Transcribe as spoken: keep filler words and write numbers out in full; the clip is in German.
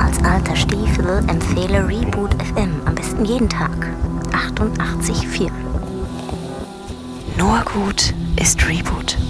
als alter Stiefel empfehle Reboot F M am besten jeden Tag. achtundachtzig Komma vier. Nur gut ist Reboot.